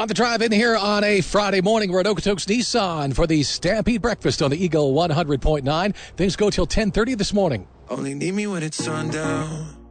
On the drive in here on a Friday morning, we're at Okotoks Nissan for the Stampede Breakfast on the Eagle 100.9. Things go till 10:30 this morning. Only need me when it's sundown.